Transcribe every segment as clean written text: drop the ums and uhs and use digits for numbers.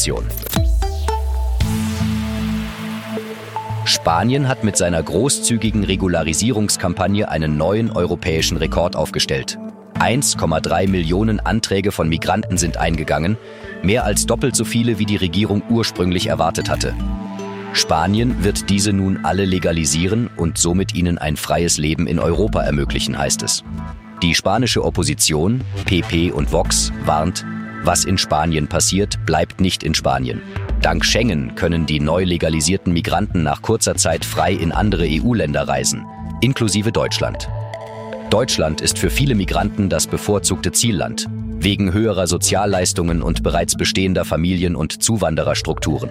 Migration. Spanien hat mit seiner großzügigen Regularisierungskampagne einen neuen europäischen Rekord aufgestellt. 1,3 Millionen Anträge von Migranten sind eingegangen, mehr als doppelt so viele, wie die Regierung ursprünglich erwartet hatte. Spanien wird diese nun alle legalisieren und somit ihnen ein freies Leben in Europa ermöglichen, heißt es. Die spanische Opposition, PP und Vox, warnt, was in Spanien passiert, bleibt nicht in Spanien. Dank Schengen können die neu legalisierten Migranten nach kurzer Zeit frei in andere EU-Länder reisen, inklusive Deutschland. Deutschland ist für viele Migranten das bevorzugte Zielland, wegen höherer Sozialleistungen und bereits bestehender Familien- und Zuwandererstrukturen.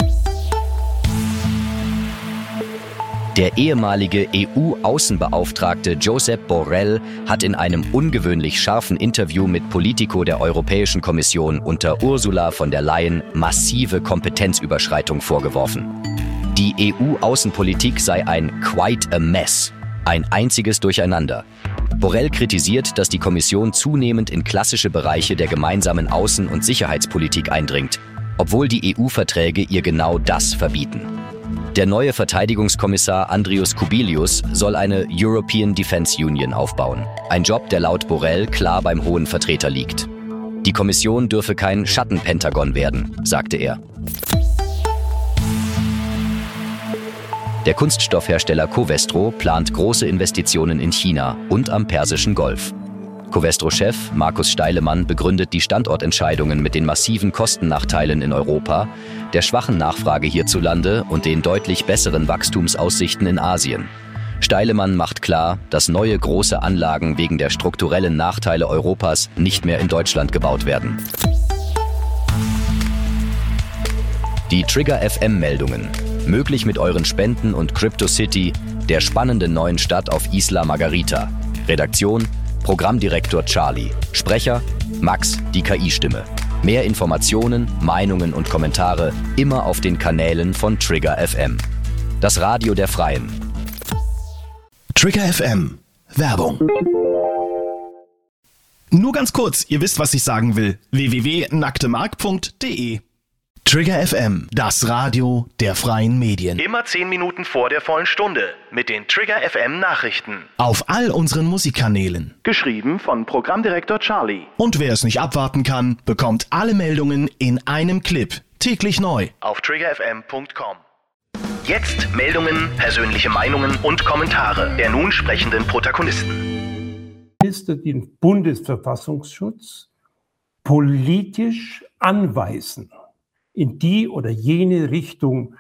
Der ehemalige EU-Außenbeauftragte Josep Borrell hat in einem ungewöhnlich scharfen Interview mit Politico der Europäischen Kommission unter Ursula von der Leyen massive Kompetenzüberschreitung vorgeworfen. Die EU-Außenpolitik sei ein quite a mess, ein einziges Durcheinander. Borrell kritisiert, dass die Kommission zunehmend in klassische Bereiche der gemeinsamen Außen- und Sicherheitspolitik eindringt, obwohl die EU-Verträge ihr genau das verbieten. Der neue Verteidigungskommissar Andrius Kubilius soll eine European Defence Union aufbauen. Ein Job, der laut Borrell klar beim hohen Vertreter liegt. Die Kommission dürfe kein Schattenpentagon werden, sagte er. Der Kunststoffhersteller Covestro plant große Investitionen in China und am Persischen Golf. Covestro-Chef Markus Steilemann begründet die Standortentscheidungen mit den massiven Kostennachteilen in Europa, der schwachen Nachfrage hierzulande und den deutlich besseren Wachstumsaussichten in Asien. Steilemann macht klar, dass neue große Anlagen wegen der strukturellen Nachteile Europas nicht mehr in Deutschland gebaut werden. Die Trigger FM-Meldungen. Möglich mit euren Spenden und Crypto City, der spannenden neuen Stadt auf Isla Margarita. Redaktion: Programmdirektor Charlie. Sprecher: Max, die KI-Stimme. Mehr Informationen, Meinungen und Kommentare immer auf den Kanälen von Trigger FM. Das Radio der Freien. Trigger FM. Werbung. Nur ganz kurz, ihr wisst, was ich sagen will. www.nacktemark.de. Trigger FM, das Radio der freien Medien. Immer 10 Minuten vor der vollen Stunde mit den Trigger FM Nachrichten. Auf all unseren Musikkanälen. Geschrieben von Programmdirektor Charlie. Und wer es nicht abwarten kann, bekommt alle Meldungen in einem Clip. Täglich neu. Auf triggerfm.com. Jetzt Meldungen, persönliche Meinungen und Kommentare der nun sprechenden Protagonisten. Den Bundesverfassungsschutz politisch anweisen, in die oder jene Richtung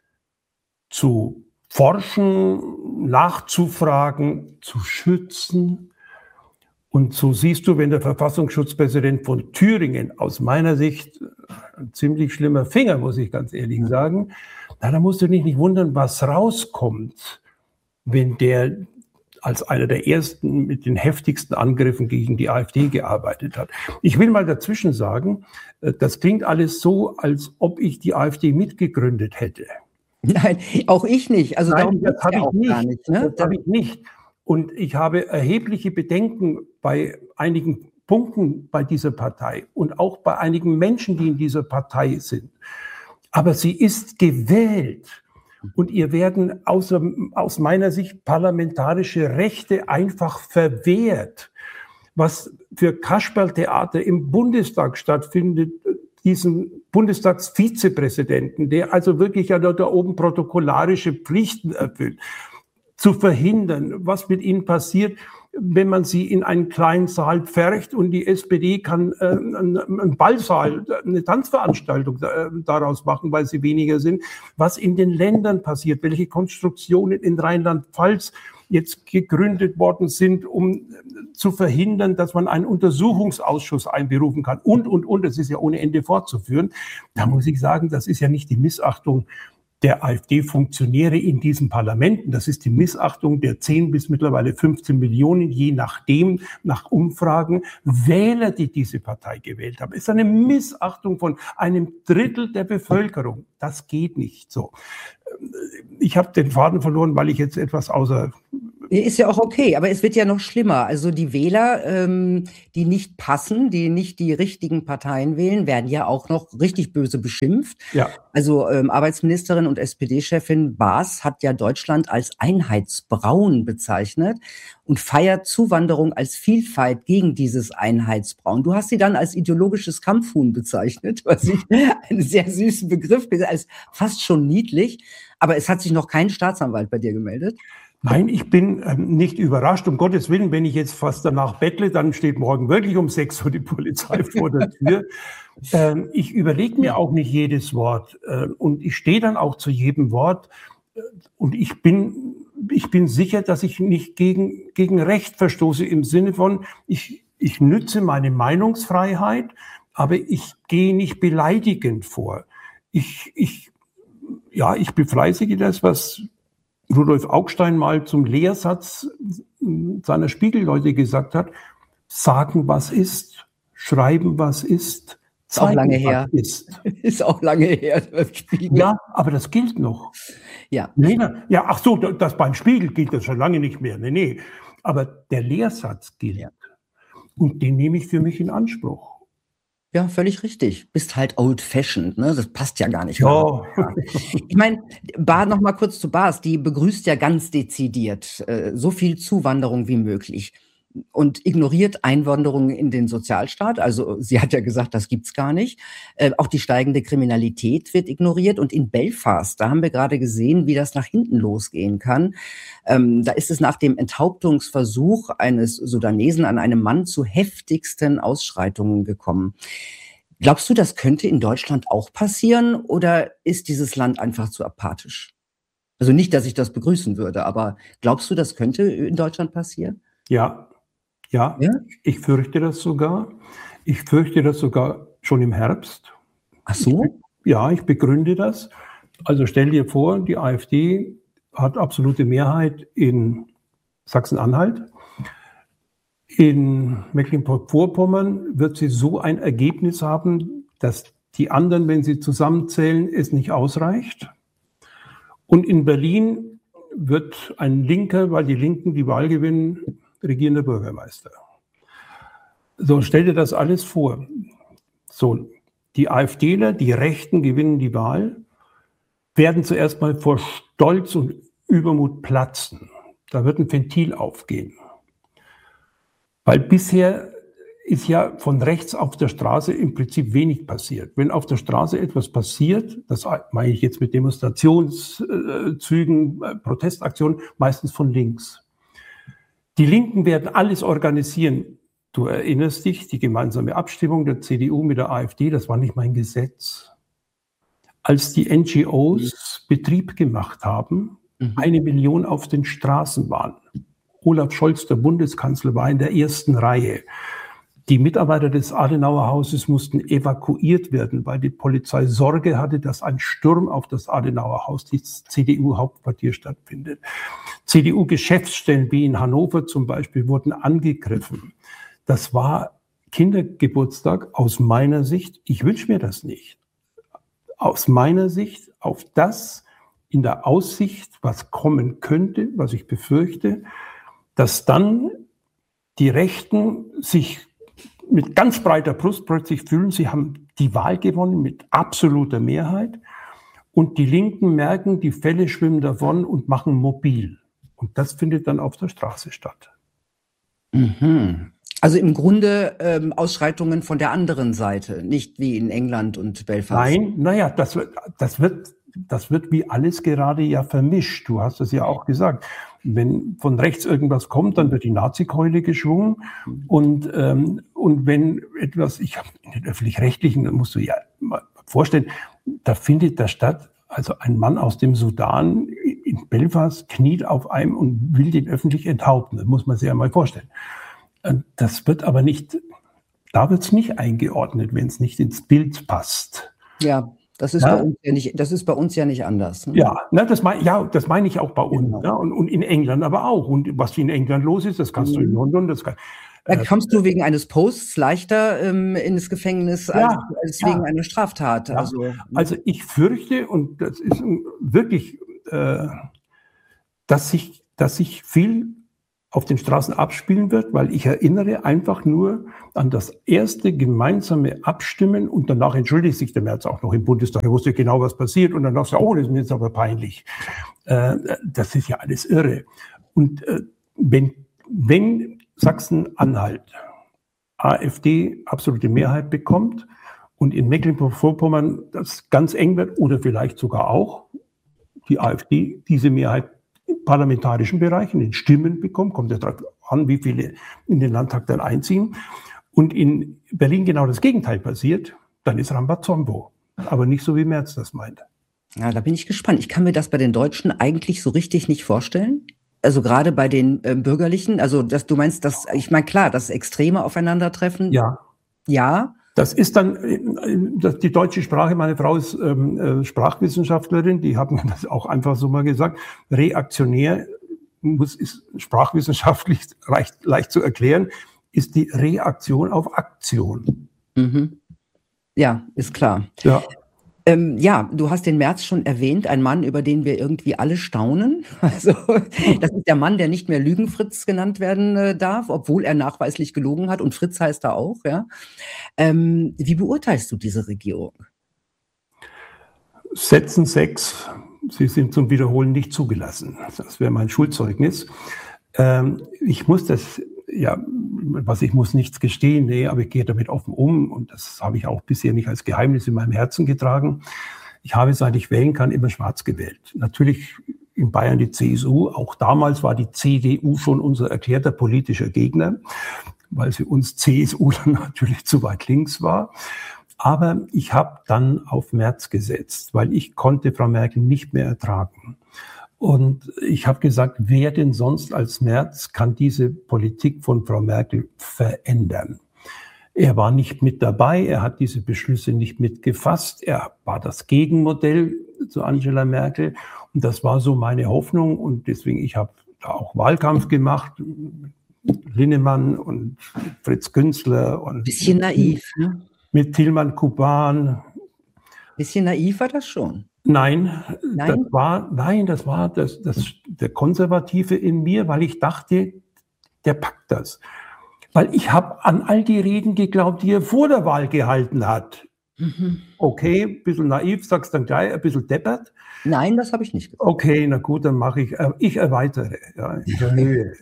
zu forschen, nachzufragen, zu schützen. Und so siehst du, wenn der Verfassungsschutzpräsident von Thüringen aus meiner Sicht ein ziemlich schlimmer Finger, muss ich ganz ehrlich sagen, da musst du dich nicht wundern, was rauskommt, wenn der als einer der ersten mit den heftigsten Angriffen gegen die AfD gearbeitet hat. Ich will mal dazwischen sagen, das klingt alles so, als ob ich die AfD mitgegründet hätte. Nein, auch ich nicht. Also nein, das habe ich nicht. Gar nicht, ne? Das habe ich nicht. Und ich habe erhebliche Bedenken bei einigen Punkten bei dieser Partei und auch bei einigen Menschen, die in dieser Partei sind. Aber sie ist gewählt. Und ihr werden aus meiner Sicht parlamentarische Rechte einfach verwehrt. Was für Kasperltheater im Bundestag stattfindet, diesen Bundestagsvizepräsidenten, der also wirklich ja da oben protokollarische Pflichten erfüllt, zu verhindern, was mit ihnen passiert, wenn man sie in einen kleinen Saal pfercht und die SPD kann einen Ballsaal, eine Tanzveranstaltung daraus machen, weil sie weniger sind. Was in den Ländern passiert, welche Konstruktionen in Rheinland-Pfalz jetzt gegründet worden sind, um zu verhindern, dass man einen Untersuchungsausschuss einberufen kann und. Das ist ja ohne Ende fortzuführen. Da muss ich sagen, das ist ja nicht die Missachtung der AfD-Funktionäre in diesen Parlamenten. Das ist die Missachtung der 10 bis mittlerweile 15 Millionen, je nachdem, nach Umfragen, Wähler, die diese Partei gewählt haben. Es ist eine Missachtung von einem Drittel der Bevölkerung. Das geht nicht so. Ich habe den Faden verloren, weil ich jetzt etwas außer Ist ja auch okay, aber es wird ja noch schlimmer. Also die Wähler, die nicht passen, die nicht die richtigen Parteien wählen, werden ja auch noch richtig böse beschimpft. Ja. Also Arbeitsministerin und SPD-Chefin Baas hat ja Deutschland als Einheitsbraun bezeichnet und feiert Zuwanderung als Vielfalt gegen dieses Einheitsbraun. Du hast sie dann als ideologisches Kampfhuhn bezeichnet, was ich einen sehr süßen Begriff finde, als fast schon niedlich. Aber es hat sich noch kein Staatsanwalt bei dir gemeldet. Nein, ich bin nicht überrascht, um Gottes Willen, wenn ich jetzt fast danach bettle, dann steht morgen wirklich um 6 Uhr die Polizei vor der Tür. Ich überlege mir auch nicht jedes Wort und ich stehe dann auch zu jedem Wort und ich bin sicher, dass ich nicht gegen Recht verstoße im Sinne von, ich nütze meine Meinungsfreiheit, aber ich gehe nicht beleidigend vor. Ich befleißige das, was Rudolf Augstein mal zum Lehrsatz seiner Spiegelleute gesagt hat: Sagen, was ist, schreiben, was ist, zeigen, auch lange her. was ist. Ist auch lange her beim Spiegel. Ja, aber das gilt noch. Ja. Nee, ja, ach so, das beim Spiegel gilt das schon lange nicht mehr. Nee. Aber der Lehrsatz gilt. Ja. Und den nehme ich für mich in Anspruch. Ja, völlig richtig. Bist halt old-fashioned, ne? Das passt ja gar nicht. Ja. Ich meine, noch mal kurz zu Baas, die begrüßt ja ganz dezidiert so viel Zuwanderung wie möglich und ignoriert Einwanderung in den Sozialstaat. Also sie hat ja gesagt, das gibt's gar nicht. Auch die steigende Kriminalität wird ignoriert. Und in Belfast, da haben wir gerade gesehen, wie das nach hinten losgehen kann. Da ist es nach dem Enthauptungsversuch eines Sudanesen an einem Mann zu heftigsten Ausschreitungen gekommen. Glaubst du, das könnte in Deutschland auch passieren oder ist dieses Land einfach zu apathisch? Also nicht, dass ich das begrüßen würde, aber glaubst du, das könnte in Deutschland passieren? Ja, ich fürchte das sogar. Ich fürchte das sogar schon im Herbst. Ach so? Ich begründe das. Also stell dir vor, die AfD hat absolute Mehrheit in Sachsen-Anhalt. In Mecklenburg-Vorpommern wird sie so ein Ergebnis haben, dass die anderen, wenn sie zusammenzählen, es nicht ausreicht. Und in Berlin wird ein Linker, weil die Linken die Wahl gewinnen, regierender Bürgermeister. So, stell dir das alles vor. So, die AfDler, die Rechten gewinnen die Wahl, werden zuerst mal vor Stolz und Übermut platzen. Da wird ein Ventil aufgehen. Weil bisher ist ja von rechts auf der Straße im Prinzip wenig passiert. Wenn auf der Straße etwas passiert, das meine ich jetzt mit Demonstrationszügen, Protestaktionen, meistens von links. Die Linken werden alles organisieren. Du erinnerst dich, die gemeinsame Abstimmung der CDU mit der AfD, das war nicht mein Gesetz. Als die NGOs Betrieb gemacht haben, 1 Million auf den Straßen waren. Olaf Scholz, der Bundeskanzler, war in der ersten Reihe. Die Mitarbeiter des Adenauer Hauses mussten evakuiert werden, weil die Polizei Sorge hatte, dass ein Sturm auf das Adenauer Haus, das CDU-Hauptquartier, stattfindet. CDU-Geschäftsstellen wie in Hannover zum Beispiel wurden angegriffen. Das war Kindergeburtstag aus meiner Sicht. Ich wünsche mir das nicht. Aus meiner Sicht auf das in der Aussicht, was kommen könnte, was ich befürchte, dass dann die Rechten sich mit ganz breiter Brust plötzlich fühlen, sie haben die Wahl gewonnen mit absoluter Mehrheit und die Linken merken, die Fälle schwimmen davon und machen mobil. Und das findet dann auf der Straße statt. Also im Grunde Ausschreitungen von der anderen Seite, nicht wie in England und Belfast. Nein, naja, das wird wie alles gerade ja vermischt. Du hast es ja auch gesagt. Wenn von rechts irgendwas kommt, dann wird die Nazi-Keule geschwungen. Und wenn etwas, in den Öffentlich-Rechtlichen, da musst du ja mal vorstellen, da findet da statt, also ein Mann aus dem Sudan in Belfast kniet auf einem und will den öffentlich enthaupten. Das muss man sich ja mal vorstellen. Das wird aber nicht, da wird es nicht eingeordnet, wenn es nicht ins Bild passt. Ja. Das ist bei uns ja nicht anders. Ne? Ja, das meine ich auch bei uns. Genau. Ja, und in England aber auch. Und was in England los ist, das kannst du in London. Da kommst du wegen eines Posts leichter ins Gefängnis als wegen einer Straftat. Ja. Also ich fürchte, und das ist wirklich, dass sich viel auf den Straßen abspielen wird, weil ich erinnere einfach nur an das erste gemeinsame Abstimmen und danach entschuldigt sich der Merz auch noch im Bundestag. Er wusste genau, was passiert und danach sagt, oh, das ist mir jetzt aber peinlich. Das ist ja alles irre. Und wenn Sachsen-Anhalt AfD absolute Mehrheit bekommt und in Mecklenburg-Vorpommern das ganz eng wird oder vielleicht sogar auch die AfD diese Mehrheit im parlamentarischen Bereich in den Stimmen bekommt, kommt ja darauf an, wie viele in den Landtag dann einziehen, und in Berlin genau das Gegenteil passiert, dann ist Rambazamba. Aber nicht so, wie Merz das meint. Ja, da bin ich gespannt. Ich kann mir das bei den Deutschen eigentlich so richtig nicht vorstellen. Also gerade bei den Bürgerlichen, also du meinst, ich meine, klar, das Extreme aufeinandertreffen. Ja. Ja. Das ist dann die deutsche Sprache. Meine Frau ist Sprachwissenschaftlerin, die hat mir das auch einfach so mal gesagt. Reaktionär ist sprachwissenschaftlich leicht zu erklären, ist die Reaktion auf Aktion. Mhm. Ja, ist klar. Ja. Ja, du hast den Merz schon erwähnt, ein Mann, über den wir irgendwie alle staunen. Also, das ist der Mann, der nicht mehr Lügenfritz genannt werden darf, obwohl er nachweislich gelogen hat, und Fritz heißt er auch, ja. Wie beurteilst du diese Regierung? Sätzen 6, sie sind zum Wiederholen nicht zugelassen. Das wäre mein Schulzeugnis. Ich muss nichts gestehen, nee, aber ich gehe damit offen um, und das habe ich auch bisher nicht als Geheimnis in meinem Herzen getragen. Ich habe, seit ich wählen kann, immer schwarz gewählt. Natürlich in Bayern die CSU, auch damals war die CDU schon unser erklärter politischer Gegner, weil sie uns CSU dann natürlich zu weit links war. Aber ich habe dann auf Merz gesetzt, weil ich konnte Frau Merkel nicht mehr ertragen. Und ich habe gesagt, wer denn sonst als Merz kann diese Politik von Frau Merkel verändern? Er war nicht mit dabei, er hat diese Beschlüsse nicht mitgefasst, er war das Gegenmodell zu Angela Merkel, und das war so meine Hoffnung, und deswegen, ich habe da auch Wahlkampf gemacht, Linnemann und Fritz Günzler und bisschen naiv, ne? Mit Tilman Kuban. Bisschen naiv war das schon. Nein, das war der Konservative in mir, weil ich dachte, der packt das. Weil ich habe an all die Reden geglaubt, die er vor der Wahl gehalten hat. Mhm. Okay, ein bisschen naiv, sagst dann gleich, ein bisschen deppert. Nein, das habe ich nicht gesagt. Okay, na gut, dann mache ich erweitere, ja, ich erhöhe.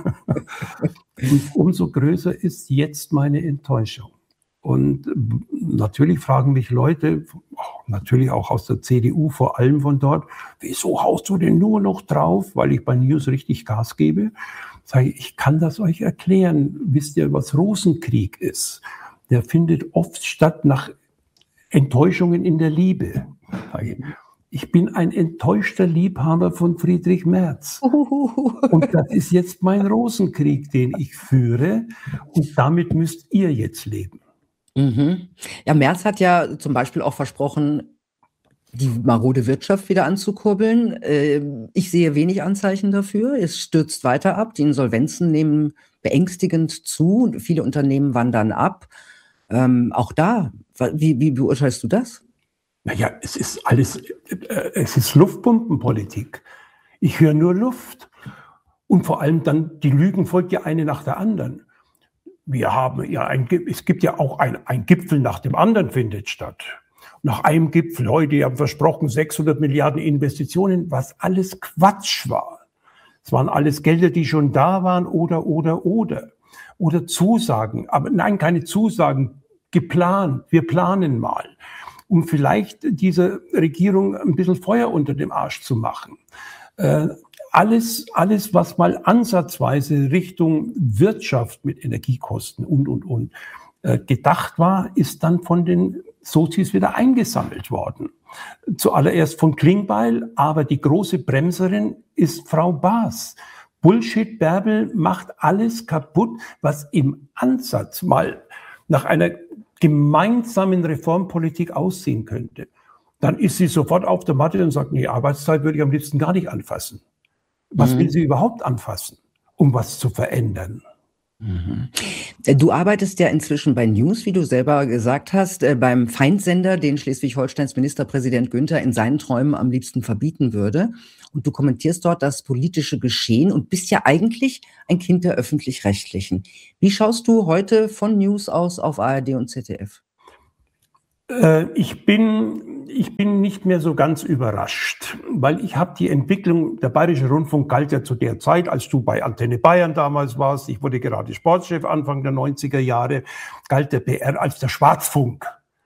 Und umso größer ist jetzt meine Enttäuschung. Und natürlich fragen mich Leute, natürlich auch aus der CDU, vor allem von dort, wieso haust du denn nur noch drauf, weil ich bei News richtig Gas gebe? Sage ich kann das euch erklären. Wisst ihr, was Rosenkrieg ist? Der findet oft statt nach Enttäuschungen in der Liebe. Ich bin ein enttäuschter Liebhaber von Friedrich Merz. Und das ist jetzt mein Rosenkrieg, den ich führe. Und damit müsst ihr jetzt leben. Mhm. Ja, Merz hat ja zum Beispiel auch versprochen, die marode Wirtschaft wieder anzukurbeln. Ich sehe wenig Anzeichen dafür. Es stürzt weiter ab. Die Insolvenzen nehmen beängstigend zu. Viele Unternehmen wandern ab. Auch da, wie beurteilst du das? Naja, es ist Luftpumpenpolitik. Ich höre nur Luft. Und vor allem dann, die Lügen folgt ja eine nach der anderen. Es gibt ja auch ein Gipfel nach dem anderen findet statt. Nach einem Gipfel, heute haben versprochen 600 Milliarden Investitionen, was alles Quatsch war. Es waren alles Gelder, die schon da waren oder Zusagen. Aber nein, keine Zusagen, geplant. Wir planen mal, um vielleicht dieser Regierung ein bisschen Feuer unter dem Arsch zu machen. Alles, was mal ansatzweise Richtung Wirtschaft mit Energiekosten und gedacht war, ist dann von den Sozis wieder eingesammelt worden. Zuallererst von Klingbeil, aber die große Bremserin ist Frau Baas. Bullshit Bärbel macht alles kaputt, was im Ansatz mal nach einer gemeinsamen Reformpolitik aussehen könnte. Dann ist sie sofort auf der Matte und sagt, nee, Arbeitszeit würde ich am liebsten gar nicht anfassen. Was will sie überhaupt anfassen, um was zu verändern? Du arbeitest ja inzwischen bei News, wie du selber gesagt hast, beim Feindsender, den Schleswig-Holsteins Ministerpräsident Günther in seinen Träumen am liebsten verbieten würde. Und du kommentierst dort das politische Geschehen und bist ja eigentlich ein Kind der Öffentlich-Rechtlichen. Wie schaust du heute von News aus auf ARD und ZDF? Ich bin nicht mehr so ganz überrascht, weil ich habe die Entwicklung, der Bayerische Rundfunk galt ja zu der Zeit, als du bei Antenne Bayern damals warst, ich wurde gerade Sportchef Anfang der 90er Jahre, galt der BR als der Schwarzfunk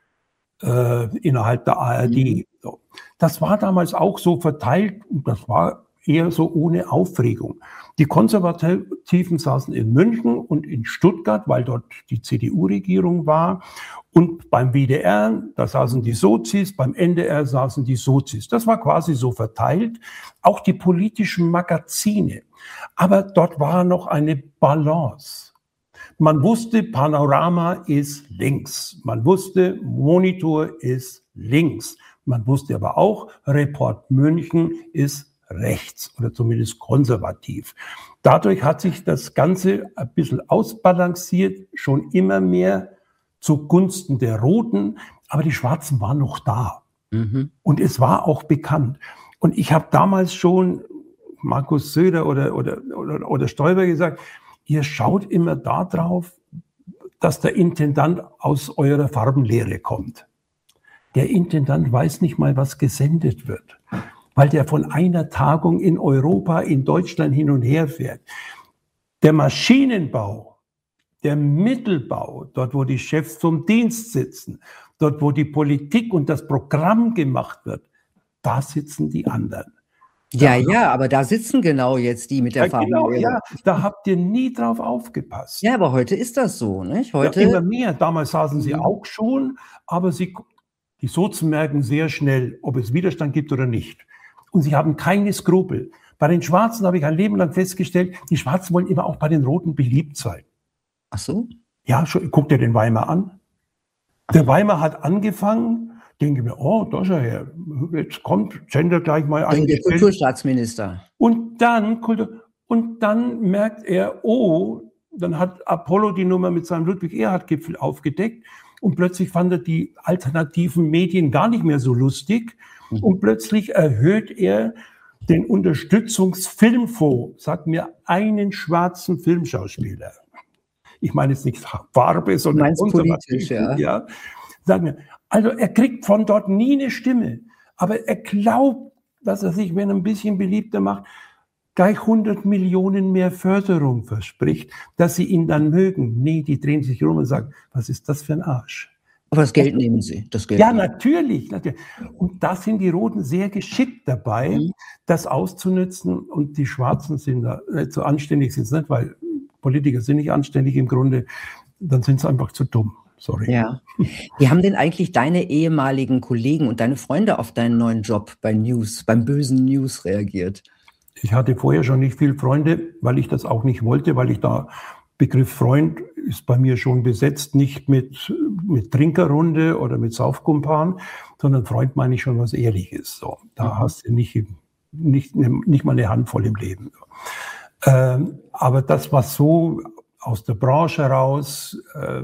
innerhalb der ARD. So. Das war damals auch so verteilt und das war eher so ohne Aufregung. Die Konservativen saßen in München und in Stuttgart, weil dort die CDU-Regierung war. Und beim WDR, da saßen die Sozis, beim NDR saßen die Sozis. Das war quasi so verteilt. Auch die politischen Magazine. Aber dort war noch eine Balance. Man wusste, Panorama ist links. Man wusste, Monitor ist links. Man wusste aber auch, Report München ist rechts oder zumindest konservativ. Dadurch hat sich das Ganze ein bisschen ausbalanciert, schon immer mehr zugunsten der Roten, aber die Schwarzen waren noch da. Und es war auch bekannt. Und ich habe damals schon Markus Söder oder Stoiber gesagt, ihr schaut immer darauf, dass der Intendant aus eurer Farbenlehre kommt. Der Intendant weiß nicht mal, was gesendet wird, weil der von einer Tagung in Europa, in Deutschland hin und her fährt. Der Maschinenbau, der Mittelbau, dort wo die Chefs vom Dienst sitzen, dort wo die Politik und das Programm gemacht wird, da sitzen die anderen. Ja, aber da sitzen genau jetzt die mit der Farbenlehre. Genau, ja, da habt ihr nie drauf aufgepasst. Ja, aber heute ist das so, nicht? Heute ja, immer mehr. Damals saßen sie auch schon, aber die Sozen merken sehr schnell, ob es Widerstand gibt oder nicht. Und sie haben keine Skrupel. Bei den Schwarzen habe ich ein Leben lang festgestellt, die Schwarzen wollen immer auch bei den Roten beliebt sein. Ach so? Ja, guck dir den Weimar an. Der Weimar hat angefangen, denke mir, oh, da ist er her. Jetzt kommt Gender gleich mal ein. Der Kulturstaatsminister. Und dann merkt er, oh, dann hat Apollo die Nummer mit seinem Ludwig-Erhard-Gipfel aufgedeckt und plötzlich fand er die alternativen Medien gar nicht mehr so lustig und plötzlich erhöht er den Unterstützungsfilmfonds, sagt mir einen schwarzen Filmschauspieler. Ich meine jetzt nicht Farbe, sondern politisch, ja. Sag mir, also er kriegt von dort nie eine Stimme, aber er glaubt, dass er sich, wenn er ein bisschen beliebter macht, gleich 100 Millionen mehr Förderung verspricht, dass sie ihn dann mögen. Nee, die drehen sich rum und sagen, was ist das für ein Arsch? Aber das Geld nehmen sie. Das Geld natürlich. Und da sind die Roten sehr geschickt dabei, das auszunützen. Und die Schwarzen sind da nicht so anständig, sind es nicht, weil Politiker sind nicht anständig im Grunde, dann sind sie einfach zu dumm. Sorry. Ja. Wie haben denn eigentlich deine ehemaligen Kollegen und deine Freunde auf deinen neuen Job bei News, beim bösen News reagiert? Ich hatte vorher schon nicht viele Freunde, weil ich das auch nicht wollte, weil ich da, Begriff Freund ist bei mir schon besetzt, nicht mit Trinkerrunde oder mit Saufkumpan, sondern Freund meine ich schon was Ehrliches. So, da hast du nicht mal eine Handvoll im Leben. Aber das, was so aus der Branche heraus,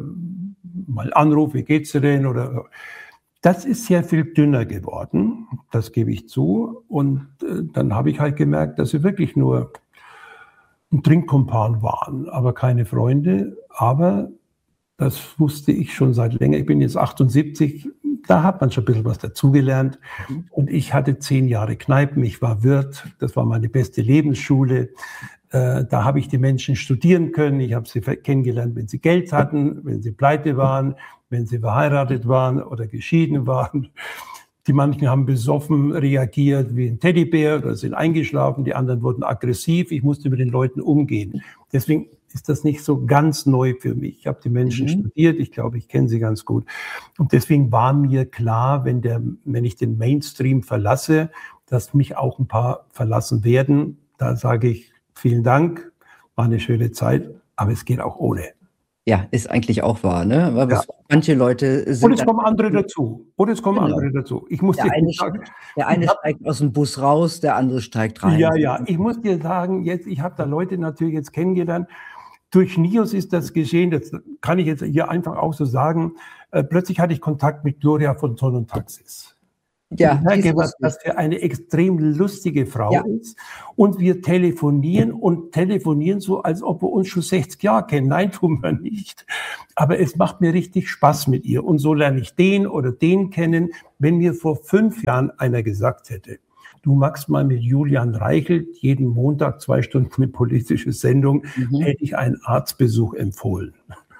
mal Anruf, wie geht's dir denn? Oder das ist sehr viel dünner geworden, das gebe ich zu. Und dann habe ich halt gemerkt, dass sie wirklich nur ein Trinkkumpan waren, aber keine Freunde. Aber das wusste ich schon seit länger. Ich bin jetzt 78, da hat man schon ein bisschen was dazugelernt. Und ich hatte 10 Jahre Kneipen, ich war Wirt, das war meine beste Lebensschule. Da habe ich die Menschen studieren können. Ich habe sie kennengelernt, wenn sie Geld hatten, wenn sie pleite waren, wenn sie verheiratet waren oder geschieden waren. Die manchen haben besoffen reagiert wie ein Teddybär oder sind eingeschlafen. Die anderen wurden aggressiv. Ich musste mit den Leuten umgehen. Deswegen ist das nicht so ganz neu für mich. Ich habe die Menschen studiert. Ich glaube, ich kenne sie ganz gut. Und deswegen war mir klar, wenn ich den Mainstream verlasse, dass mich auch ein paar verlassen werden. Da sage ich, vielen Dank, war eine schöne Zeit, aber es geht auch ohne. Ja, ist eigentlich auch wahr, ne? Aber ja. Manche Leute sind. Und es kommen andere dazu. Ich muss der eine steigt aus dem Bus raus, der andere steigt rein. Ja, ich muss dir sagen, ich habe da Leute natürlich jetzt kennengelernt, durch NIOS ist das geschehen, das kann ich jetzt hier einfach auch so sagen. Plötzlich hatte ich Kontakt mit Gloria von Ton und Taxis. Ja, ich merke, was das für eine extrem lustige Frau ist. Und wir telefonieren so, als ob wir uns schon 60 Jahre kennen. Nein, tun wir nicht. Aber es macht mir richtig Spaß mit ihr. Und so lerne ich den oder den kennen. Wenn mir vor 5 Jahren einer gesagt hätte, du machst mal mit Julian Reichelt jeden Montag 2 Stunden eine politische Sendung, hätte ich einen Arztbesuch empfohlen.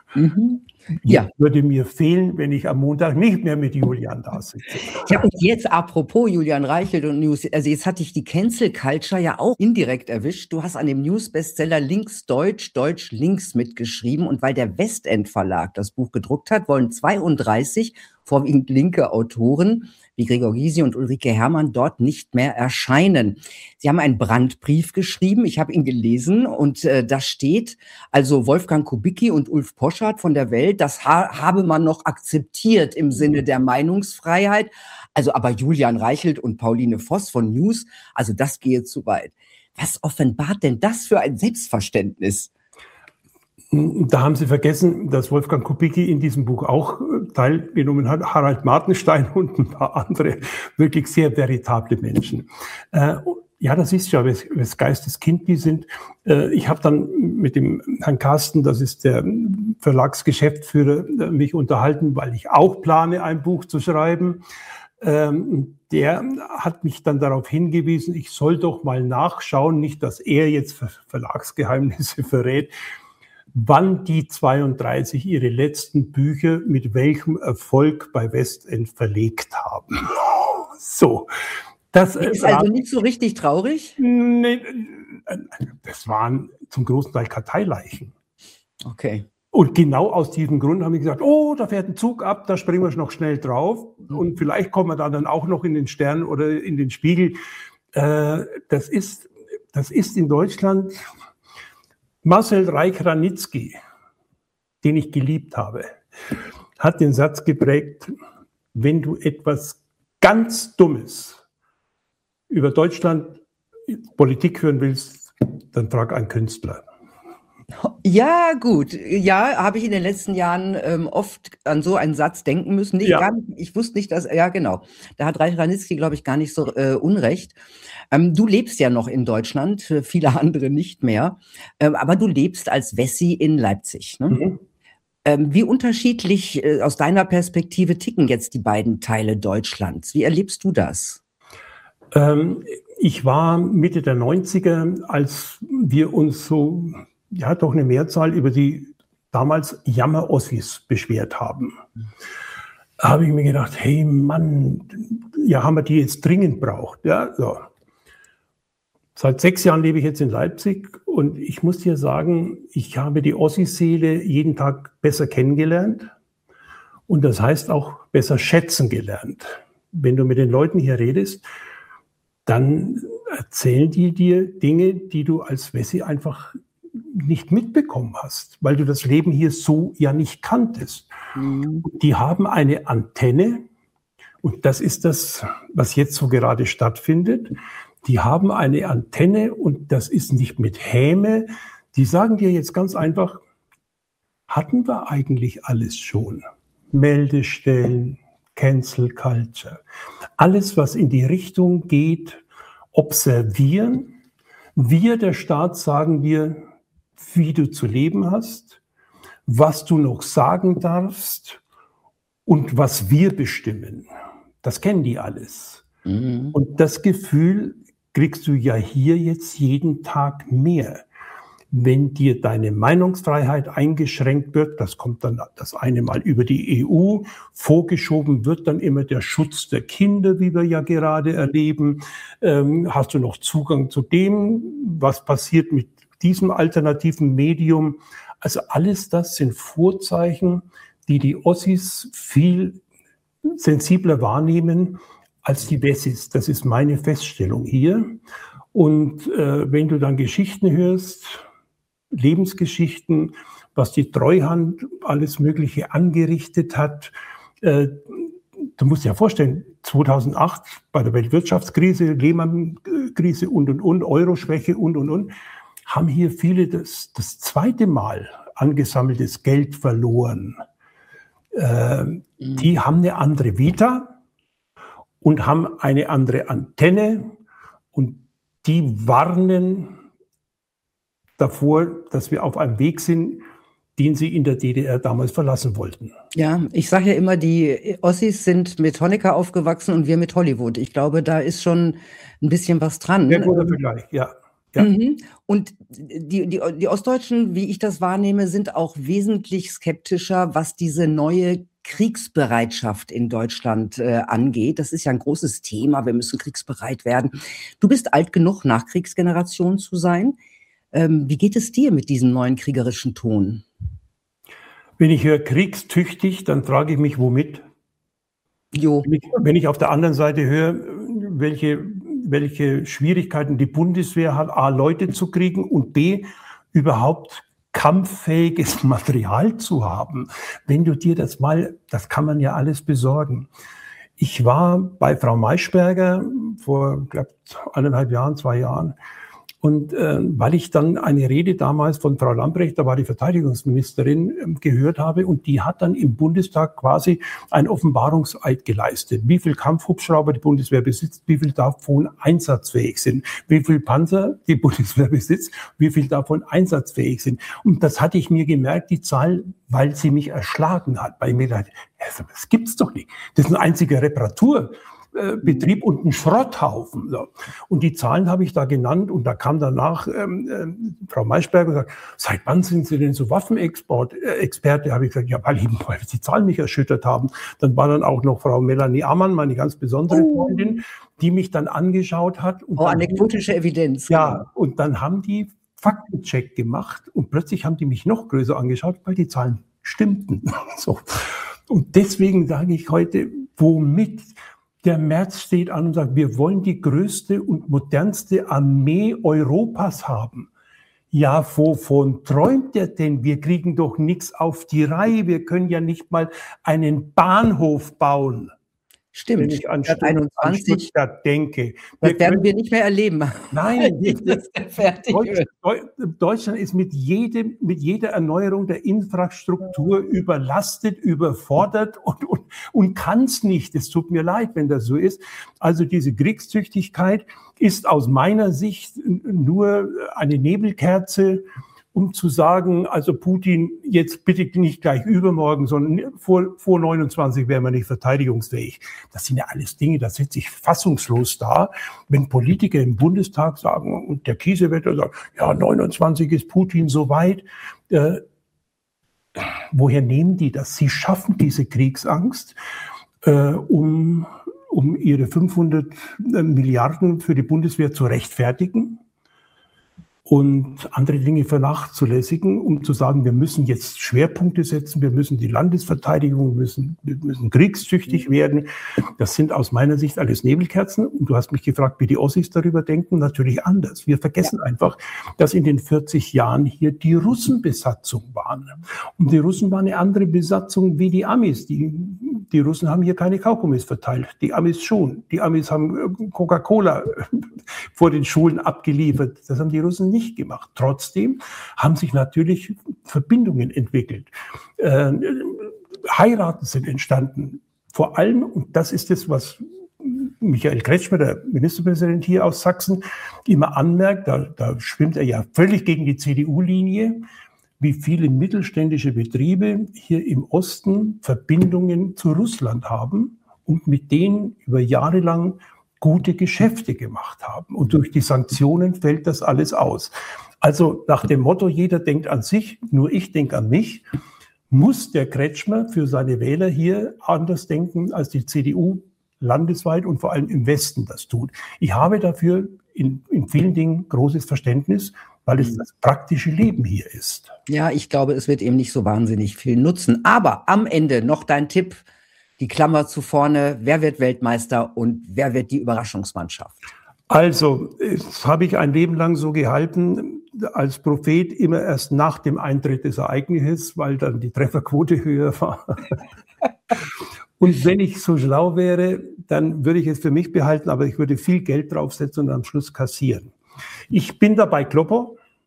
Ja. Würde mir fehlen, wenn ich am Montag nicht mehr mit Julian da sitze. Ja, und jetzt apropos Julian Reichelt und News, also jetzt hatte ich die Cancel Culture ja auch indirekt erwischt. Du hast an dem News-Bestseller Links Deutsch, Deutsch Links mitgeschrieben, und weil der Westend Verlag das Buch gedruckt hat, wollen 32 vorwiegend linke Autoren wie Gregor Gysi und Ulrike Herrmann dort nicht mehr erscheinen. Sie haben einen Brandbrief geschrieben, ich habe ihn gelesen, und da steht, also Wolfgang Kubicki und Ulf Poschardt von der Welt, das habe man noch akzeptiert im Sinne der Meinungsfreiheit. Also aber Julian Reichelt und Pauline Voss von News, also das gehe zu weit. Was offenbart denn das für ein Selbstverständnis? Da haben Sie vergessen, dass Wolfgang Kubicki in diesem Buch auch teilgenommen hat, Harald Martenstein und ein paar andere wirklich sehr veritable Menschen. Ja, das ist ja, wes Geistes Kind die sind. Ich habe dann mit dem Herrn Carsten, das ist der Verlagsgeschäftsführer, mich unterhalten, weil ich auch plane, ein Buch zu schreiben. Der hat mich dann darauf hingewiesen, ich soll doch mal nachschauen, nicht, dass er jetzt Verlagsgeheimnisse verrät, wann die 32 ihre letzten Bücher mit welchem Erfolg bei Westend verlegt haben. So. Das ist also nicht so richtig traurig? Nee, das waren zum großen Teil Karteileichen. Okay. Und genau aus diesem Grund haben wir gesagt, oh, da fährt ein Zug ab, da springen wir noch schnell drauf. Und vielleicht kommen wir da dann auch noch in den Stern oder in den Spiegel. Das ist in Deutschland Marcel Reich-Ranitzky, den ich geliebt habe, hat den Satz geprägt, wenn du etwas ganz Dummes über Deutschland Politik führen willst, dann frag einen Künstler. Ja, gut. Ja, habe ich in den letzten Jahren oft an so einen Satz denken müssen. Ich wusste nicht, dass, ja genau, da hat Reich Ranitzky, glaube ich, gar nicht so Unrecht. Du lebst ja noch in Deutschland, viele andere nicht mehr, aber du lebst als Wessi in Leipzig. Ne? Wie unterschiedlich aus deiner Perspektive ticken jetzt die beiden Teile Deutschlands? Wie erlebst du das? Ich war Mitte der 90er, als wir uns so, ja, doch eine Mehrzahl über die damals Jammer-Ossis beschwert haben. Da habe ich mir gedacht, hey Mann, ja, haben wir die jetzt dringend braucht. Ja, so. Seit 6 Jahren lebe ich jetzt in Leipzig und ich muss dir sagen, ich habe die Ossi-Seele jeden Tag besser kennengelernt und das heißt auch besser schätzen gelernt. Wenn du mit den Leuten hier redest, dann erzählen die dir Dinge, die du als Wessi einfach nicht mitbekommen hast, weil du das Leben hier so ja nicht kanntest. Die haben eine Antenne und das ist das, was jetzt so gerade stattfindet. Die haben eine Antenne und das ist nicht mit Häme. Die sagen dir jetzt ganz einfach, hatten wir eigentlich alles schon? Meldestellen, Cancel Culture, alles, was in die Richtung geht, observieren. Wir, der Staat, sagen dir, wie du zu leben hast, was du noch sagen darfst und was wir bestimmen. Das kennen die alles. Und das Gefühl kriegst du ja hier jetzt jeden Tag mehr. Wenn dir deine Meinungsfreiheit eingeschränkt wird, das kommt dann das eine Mal über die EU, vorgeschoben wird dann immer der Schutz der Kinder, wie wir ja gerade erleben. Hast du noch Zugang zu dem, was passiert mit diesem alternativen Medium? Also alles das sind Vorzeichen, die die Ossis viel sensibler wahrnehmen als die Wessis. Das ist meine Feststellung hier. Und wenn du dann Geschichten hörst, Lebensgeschichten, was die Treuhand alles Mögliche angerichtet hat. Du musst dir ja vorstellen, 2008 bei der Weltwirtschaftskrise, Lehman-Krise und, Euro-Schwäche und. haben hier viele das zweite Mal angesammeltes Geld verloren. Die haben eine andere Vita und haben eine andere Antenne und die warnen davor, dass wir auf einem Weg sind, den sie in der DDR damals verlassen wollten. Ja, ich sage ja immer, die Ossis sind mit Honecker aufgewachsen und wir mit Hollywood. Ich glaube, da ist schon ein bisschen was dran. Sehr guter Vergleich, ja. Ja. Und die Ostdeutschen, wie ich das wahrnehme, sind auch wesentlich skeptischer, was diese neue Kriegsbereitschaft in Deutschland angeht. Das ist ja ein großes Thema. Wir müssen kriegsbereit werden. Du bist alt genug, Nachkriegsgeneration zu sein. Wie geht es dir mit diesem neuen kriegerischen Ton? Wenn ich höre kriegstüchtig, dann frage ich mich, womit? Jo. Wenn ich auf der anderen Seite höre, welche Schwierigkeiten die Bundeswehr hat, A, Leute zu kriegen und B, überhaupt kampffähiges Material zu haben. Wenn du dir das kann man ja alles besorgen. Ich war bei Frau Maischberger vor, glaube ich, 1,5 Jahren, 2 Jahren. Und weil ich dann eine Rede damals von Frau Lambrecht, da war die Verteidigungsministerin, gehört habe und die hat dann im Bundestag quasi einen Offenbarungseid geleistet. Wie viel Kampfhubschrauber die Bundeswehr besitzt, wie viel davon einsatzfähig sind, wie viel Panzer die Bundeswehr besitzt, wie viel davon einsatzfähig sind. Und das hatte ich mir gemerkt, die Zahl, weil sie mich erschlagen hat. Weil ich mir dachte, das gibt's doch nicht. Das ist ein einziger Reparaturbetrieb und ein Schrotthaufen. So. Und die Zahlen habe ich da genannt und da kam danach Frau Maischberger und sagt, seit wann sind Sie denn so Waffenexperte? Habe ich gesagt, ja, weil die Zahlen mich erschüttert haben. Dann war dann auch noch Frau Melanie Ammann, meine ganz besondere Freundin, die mich dann angeschaut hat. Und anekdotische Evidenz. Ja, und dann haben die Faktencheck gemacht und plötzlich haben die mich noch größer angeschaut, weil die Zahlen stimmten. So. Und deswegen sage ich heute, womit? Der Merz steht an und sagt, wir wollen die größte und modernste Armee Europas haben. Ja, wovon träumt er denn? Wir kriegen doch nichts auf die Reihe. Wir können ja nicht mal einen Bahnhof bauen. Stimmt, wenn ich an Stuttgart denke. Das werden wir nicht mehr erleben. Nein, Deutschland ist mit jeder Erneuerung der Infrastruktur überlastet, überfordert und kann es nicht. Es tut mir leid, wenn das so ist. Also diese Kriegstüchtigkeit ist aus meiner Sicht nur eine Nebelkerze, um zu sagen, also Putin, jetzt bitte nicht gleich übermorgen, sondern vor 29 wären wir nicht verteidigungsfähig. Das sind ja alles Dinge, das setzt sich fassungslos dar, wenn Politiker im Bundestag sagen, und der Kiesewetter sagt, ja, 29 ist Putin so weit. Woher nehmen die das? Sie schaffen diese Kriegsangst, um ihre 500 Milliarden für die Bundeswehr zu rechtfertigen und andere Dinge vernachzulässigen, um zu sagen, wir müssen jetzt Schwerpunkte setzen, wir müssen die Landesverteidigung, wir müssen kriegstüchtig werden. Das sind aus meiner Sicht alles Nebelkerzen. Und du hast mich gefragt, wie die Ossis darüber denken. Natürlich anders. Wir vergessen einfach, dass in den 40 Jahren hier die Russenbesatzung waren. Und die Russen waren eine andere Besatzung wie die Amis. Die Russen haben hier keine Kaugummis verteilt, die Amis schon. Die Amis haben Coca-Cola vor den Schulen abgeliefert. Das haben die Russen nicht gemacht. Trotzdem haben sich natürlich Verbindungen entwickelt. Heiraten sind entstanden. Vor allem, und das ist es, was Michael Kretschmer, der Ministerpräsident hier aus Sachsen, immer anmerkt, da schwimmt er ja völlig gegen die CDU-Linie, wie viele mittelständische Betriebe hier im Osten Verbindungen zu Russland haben und mit denen über Jahre lang gute Geschäfte gemacht haben. Und durch die Sanktionen fällt das alles aus. Also nach dem Motto, jeder denkt an sich, nur ich denke an mich, muss der Kretschmer für seine Wähler hier anders denken, als die CDU landesweit und vor allem im Westen das tut. Ich habe dafür in vielen Dingen großes Verständnis, weil es das praktische Leben hier ist. Ja, ich glaube, es wird eben nicht so wahnsinnig viel nutzen. Aber am Ende noch dein Tipp, die Klammer zu vorne, wer wird Weltmeister und wer wird die Überraschungsmannschaft? Also, das habe ich ein Leben lang so gehalten, als Prophet immer erst nach dem Eintritt des Ereignisses, weil dann die Trefferquote höher war. Und wenn ich so schlau wäre, dann würde ich es für mich behalten, aber ich würde viel Geld draufsetzen und am Schluss kassieren. Ich bin dabei Kloppo.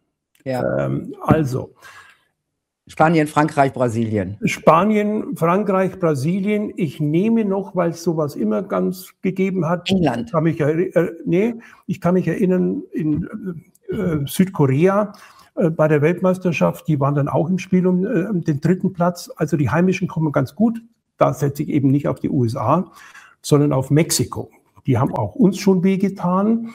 Ja. Also. Spanien, Frankreich, Brasilien. Spanien, Frankreich, Brasilien. Ich nehme noch, weil es sowas immer ganz gegeben hat. England. Ich kann mich erinnern, in Südkorea bei der Weltmeisterschaft, die waren dann auch im Spiel um den 3. Platz. Also die Heimischen kommen ganz gut. Da setze ich eben nicht auf die USA, sondern auf Mexiko. Die haben auch uns schon wehgetan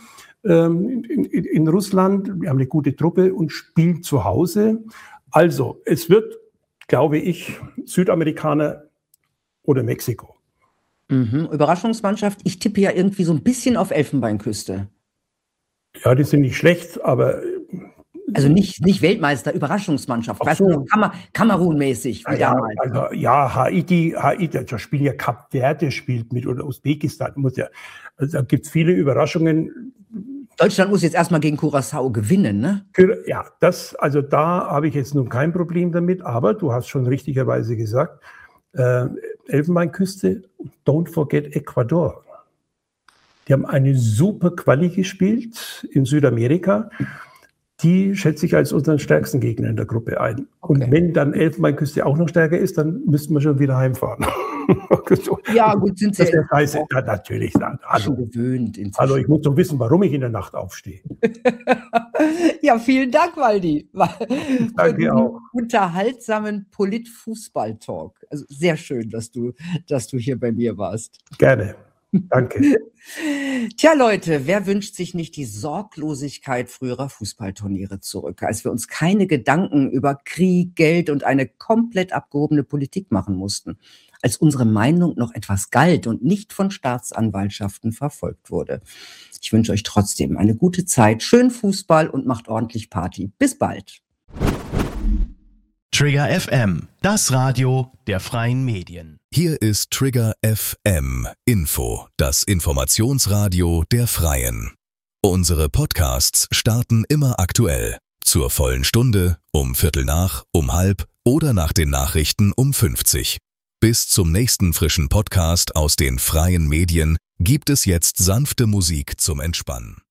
in Russland. Wir haben eine gute Truppe und spielen zu Hause. Also, es wird, glaube ich, Südamerikaner oder Mexiko. Überraschungsmannschaft. Ich tippe ja irgendwie so ein bisschen auf Elfenbeinküste. Ja, die sind nicht schlecht, aber... Also nicht Weltmeister, Überraschungsmannschaft. Weißt du, Kamerun-mäßig, wie damals. Also, ja, Haiti, da spielen ja Kap Verde spielt mit oder Usbekistan. Also, da gibt es viele Überraschungen. Deutschland muss jetzt erstmal gegen Curaçao gewinnen, ne? Ja, da habe ich jetzt nun kein Problem damit, aber du hast schon richtigerweise gesagt, Elfenbeinküste, don't forget Ecuador. Die haben eine super Quali gespielt in Südamerika. Die schätze ich als unseren stärksten Gegner in der Gruppe ein. Okay. Und wenn dann Elfenbeinküste auch noch stärker ist, dann müssten wir schon wieder heimfahren. Ja, gut, sind sie ja, natürlich. Schon gewöhnt. Also ich muss doch wissen, warum ich in der Nacht aufstehe. Ja, vielen Dank, Waldi. Danke auch. Unterhaltsamen Polit-Fußball-Talk. Also sehr schön, dass du hier bei mir warst. Gerne. Danke. Tja, Leute, wer wünscht sich nicht die Sorglosigkeit früherer Fußballturniere zurück, als wir uns keine Gedanken über Krieg, Geld und eine komplett abgehobene Politik machen mussten, als unsere Meinung noch etwas galt und nicht von Staatsanwaltschaften verfolgt wurde. Ich wünsche euch trotzdem eine gute Zeit, schönen Fußball und macht ordentlich Party. Bis bald. Trigger FM, das Radio der freien Medien. Hier ist Trigger FM Info, das Informationsradio der Freien. Unsere Podcasts starten immer aktuell. Zur vollen Stunde, um 15:15, um 16:30 oder nach den Nachrichten um 50. Bis zum nächsten frischen Podcast aus den freien Medien gibt es jetzt sanfte Musik zum Entspannen.